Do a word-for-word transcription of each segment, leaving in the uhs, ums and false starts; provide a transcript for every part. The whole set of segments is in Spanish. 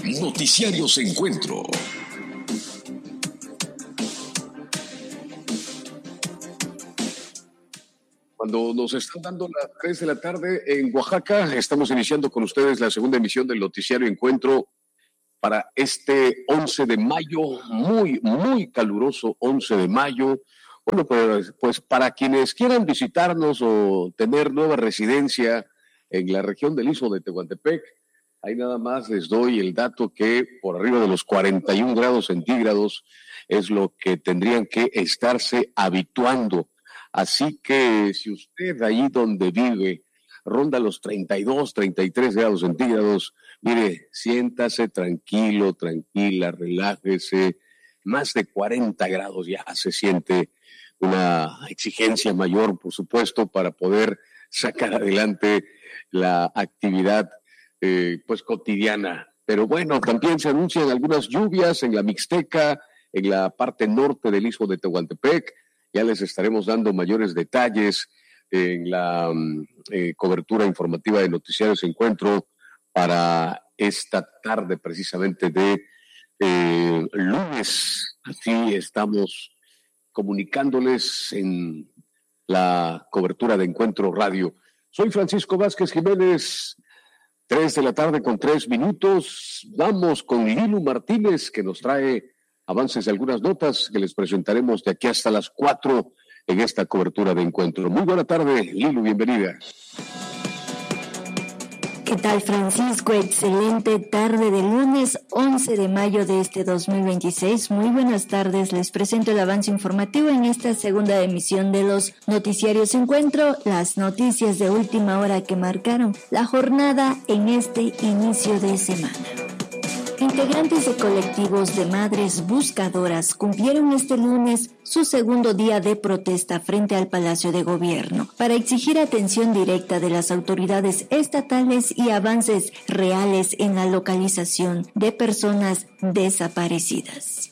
Noticiarios Encuentro. Cuando nos están dando las tres de la tarde en Oaxaca, estamos iniciando con ustedes la segunda emisión del Noticiario Encuentro para este once de mayo, muy, muy caluroso once de mayo. Bueno, pues, pues para quienes quieran visitarnos o tener nueva residencia en la región del Istmo de Tehuantepec, ahí nada más les doy el dato que por arriba de los cuarenta y un grados centígrados es lo que tendrían que estarse habituando. Así que si usted ahí donde vive ronda los treinta y dos, treinta y tres grados centígrados, mire, siéntase tranquilo, tranquila, relájese. Más de cuarenta grados ya se siente una exigencia mayor, por supuesto, para poder sacar adelante la actividad eh, pues cotidiana. Pero bueno, también se anuncian algunas lluvias en la Mixteca, en la parte norte del Istmo de Tehuantepec. Ya les estaremos dando mayores detalles en la eh, cobertura informativa de Noticiarios Encuentro para esta tarde precisamente de eh, lunes. Así estamos comunicándoles en la cobertura de Encuentro Radio. Soy Francisco Vázquez Jiménez, tres de la tarde con tres minutos. Vamos con Lilu Martínez, que nos trae avances de algunas notas que les presentaremos de aquí hasta las cuatro en esta cobertura de Encuentro. Muy buena tarde, Lilu, bienvenida. ¿Qué tal, Francisco? Excelente tarde de lunes once de mayo de este dos mil veintiséis. Muy buenas tardes. Les presento el avance informativo en esta segunda emisión de los Noticiarios Encuentro, las noticias de última hora que marcaron la jornada en este inicio de semana. Integrantes de colectivos de madres buscadoras cumplieron este lunes su segundo día de protesta frente al Palacio de Gobierno para exigir atención directa de las autoridades estatales y avances reales en la localización de personas desaparecidas.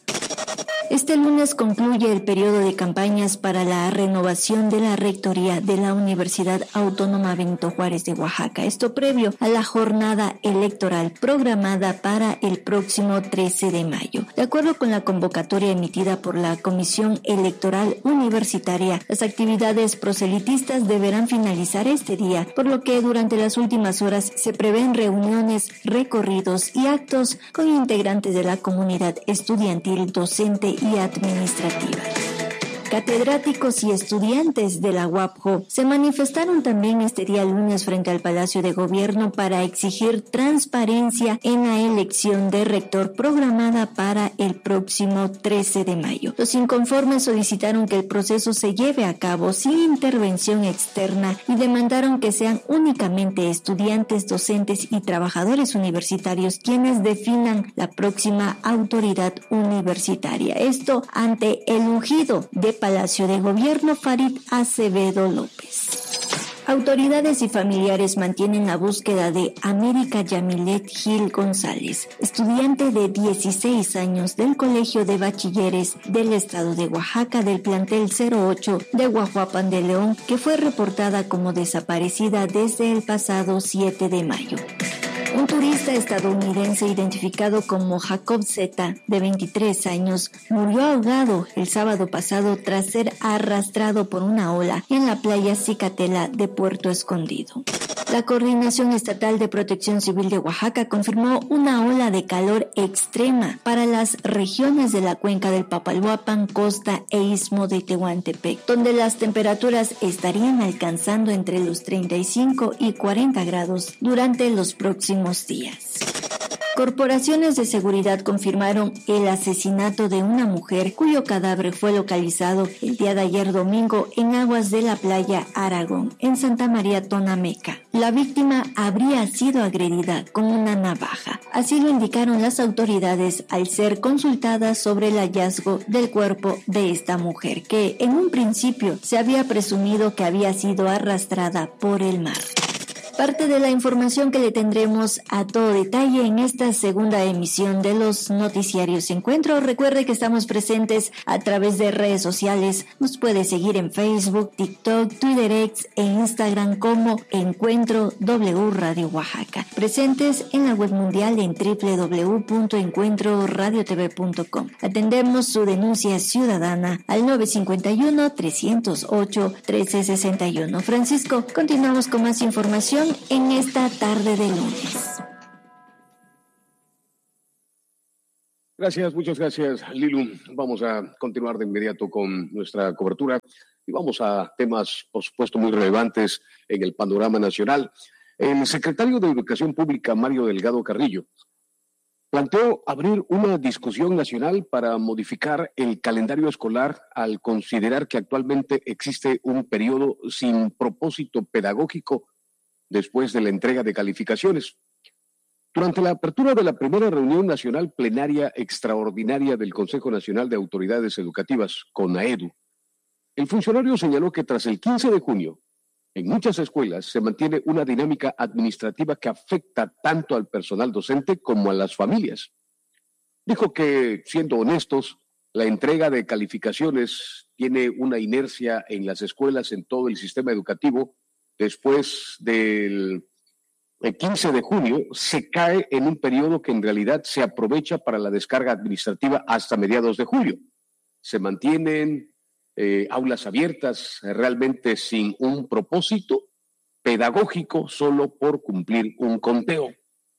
Este lunes concluye el periodo de campañas para la renovación de la rectoría de la Universidad Autónoma Benito Juárez de Oaxaca. Esto previo a la jornada electoral programada para el próximo trece de mayo. De acuerdo con la convocatoria emitida por la Comisión Electoral Universitaria, las actividades proselitistas deberán finalizar este día, por lo que durante las últimas horas se prevén reuniones, recorridos y actos con integrantes de la comunidad estudiantil, docente y administrativa. Catedráticos y estudiantes de la U A P J O se manifestaron también este día lunes frente al Palacio de Gobierno para exigir transparencia en la elección de rector programada para el próximo trece de mayo. Los inconformes solicitaron que el proceso se lleve a cabo sin intervención externa y demandaron que sean únicamente estudiantes, docentes y trabajadores universitarios quienes definan la próxima autoridad universitaria. Esto ante el ungido de Palacio de Gobierno, Farid Acevedo López. Autoridades y familiares mantienen la búsqueda de América Yamilet Gil González, estudiante de dieciséis años del Colegio de Bachilleres del Estado de Oaxaca del plantel cero ocho de Guajuapan de León, que fue reportada como desaparecida desde el pasado siete de mayo. Un turista estadounidense identificado como Jacob Z, de veintitrés años, murió ahogado el sábado pasado tras ser arrastrado por una ola en la playa Cicatela de Puerto Escondido. La Coordinación Estatal de Protección Civil de Oaxaca confirmó una ola de calor extrema para las regiones de la cuenca del Papaloapan, Costa e Istmo de Tehuantepec, donde las temperaturas estarían alcanzando entre los treinta y cinco y cuarenta grados durante los próximos días. Corporaciones de seguridad confirmaron el asesinato de una mujer cuyo cadáver fue localizado el día de ayer domingo en aguas de la playa Aragón, en Santa María Tonameca. La víctima habría sido agredida con una navaja. Así lo indicaron las autoridades al ser consultadas sobre el hallazgo del cuerpo de esta mujer, que en un principio se había presumido que había sido arrastrada por el mar. Parte de la información que le tendremos a todo detalle en esta segunda emisión de los noticiarios Encuentro. Recuerde que estamos presentes a través de redes sociales. Nos puede seguir en Facebook, TikTok, Twitter X e Instagram como Encuentro W Radio Oaxaca. Presentes en la web mundial en doble u doble u doble u punto encuentro radio t v punto com. Atendemos su denuncia ciudadana al nueve cinco uno, tres cero ocho, uno tres seis uno. Francisco, continuamos con más información en esta tarde de lunes. Gracias, muchas gracias, Lilu. Vamos a continuar de inmediato con nuestra cobertura y vamos a temas, por supuesto, muy relevantes en el panorama nacional. El secretario de Educación Pública, Mario Delgado Carrillo, planteó abrir una discusión nacional para modificar el calendario escolar al considerar que actualmente existe un periodo sin propósito pedagógico después de la entrega de calificaciones. Durante la apertura de la primera reunión nacional plenaria extraordinaria del Consejo Nacional de Autoridades Educativas, CONAEDU, el funcionario señaló que tras el quince de junio, en muchas escuelas se mantiene una dinámica administrativa que afecta tanto al personal docente como a las familias. Dijo que, siendo honestos, la entrega de calificaciones tiene una inercia en las escuelas, en todo el sistema educativo. Después del quince de junio se cae en un periodo que en realidad se aprovecha para la descarga administrativa hasta mediados de julio. Se mantienen Eh, aulas abiertas realmente sin un propósito pedagógico, solo por cumplir un conteo.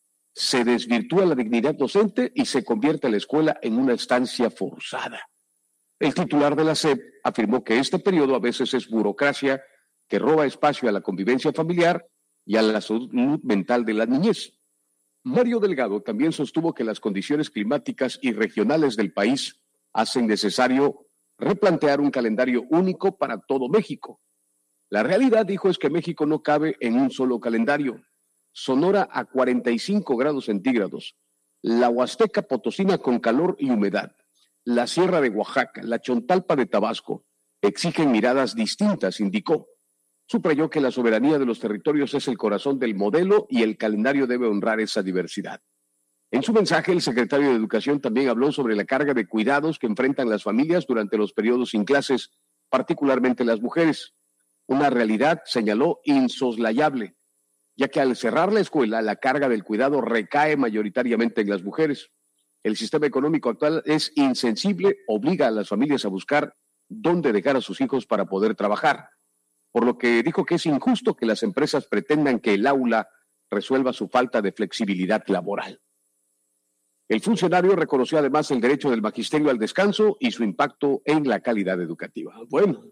Se desvirtúa la dignidad docente y se convierte la escuela en una estancia forzada. El titular de la S E P afirmó que este periodo a veces es burocracia que roba espacio a la convivencia familiar y a la salud mental de la niñez. Mario Delgado también sostuvo que las condiciones climáticas y regionales del país hacen necesario replantear un calendario único para todo México. La realidad, dijo, es que México no cabe en un solo calendario. Sonora a cuarenta y cinco grados centígrados, la Huasteca Potosina con calor y humedad, la Sierra de Oaxaca, la Chontalpa de Tabasco, exigen miradas distintas, indicó. Subrayó que la soberanía de los territorios es el corazón del modelo y el calendario debe honrar esa diversidad. En su mensaje, el secretario de Educación también habló sobre la carga de cuidados que enfrentan las familias durante los periodos sin clases, particularmente las mujeres. Una realidad, señaló, insoslayable, ya que al cerrar la escuela, la carga del cuidado recae mayoritariamente en las mujeres. El sistema económico actual es insensible, obliga a las familias a buscar dónde dejar a sus hijos para poder trabajar, por lo que dijo que es injusto que las empresas pretendan que el aula resuelva su falta de flexibilidad laboral. El funcionario reconoció además el derecho del magisterio al descanso y su impacto en la calidad educativa. Bueno,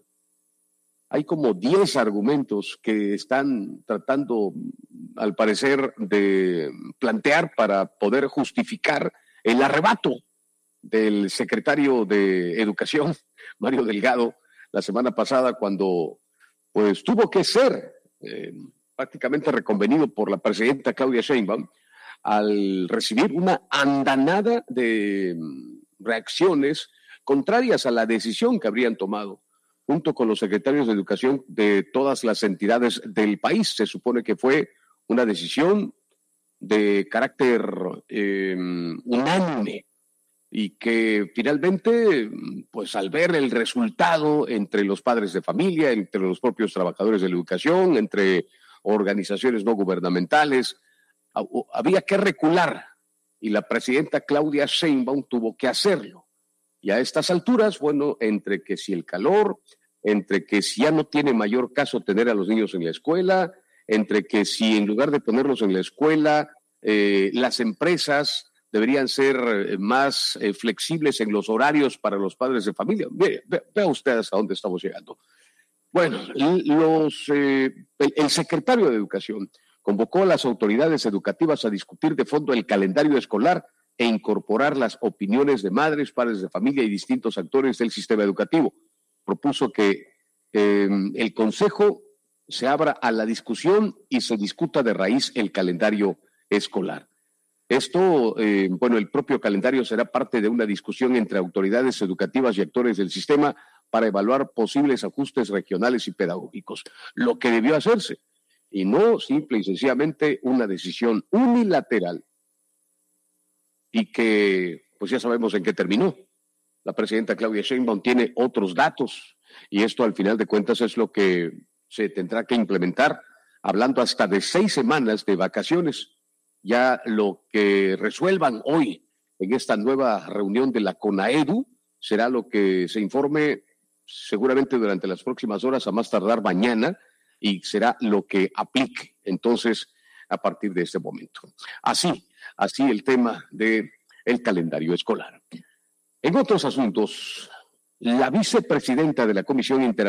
hay como diez argumentos que están tratando, al parecer, de plantear para poder justificar el arrebato del secretario de Educación, Mario Delgado, la semana pasada, cuando pues tuvo que ser eh, prácticamente reconvenido por la presidenta Claudia Sheinbaum, al recibir una andanada de reacciones contrarias a la decisión que habrían tomado, junto con los secretarios de Educación de todas las entidades del país. Se supone que fue una decisión de carácter eh, unánime y que finalmente, pues al ver el resultado entre los padres de familia, entre los propios trabajadores de la educación, entre organizaciones no gubernamentales, había que recular y la presidenta Claudia Sheinbaum tuvo que hacerlo. Y a estas alturas, bueno, entre que si el calor, entre que si ya no tiene mayor caso tener a los niños en la escuela, entre que si en lugar de ponerlos en la escuela, eh, las empresas deberían ser más eh, flexibles en los horarios para los padres de familia. Ve, ve, vea ustedes a dónde estamos llegando. Bueno, los, eh, el, el secretario de Educación convocó a las autoridades educativas a discutir de fondo el calendario escolar e incorporar las opiniones de madres, padres de familia y distintos actores del sistema educativo. Propuso que eh, el Consejo se abra a la discusión y se discuta de raíz el calendario escolar. Esto, eh, bueno, el propio calendario será parte de una discusión entre autoridades educativas y actores del sistema para evaluar posibles ajustes regionales y pedagógicos. Lo que debió hacerse. y no simple y sencillamente una decisión unilateral y que pues ya sabemos en qué terminó. La presidenta Claudia Sheinbaum tiene otros datos y esto al final de cuentas es lo que se tendrá que implementar, hablando hasta de seis semanas de vacaciones. Ya lo que resuelvan hoy en esta nueva reunión de la CONAEDU será lo que se informe seguramente durante las próximas horas, a más tardar mañana, y será lo que aplique entonces a partir de este momento. Así, así el tema del calendario escolar. En otros asuntos, la vicepresidenta de la Comisión Interamericana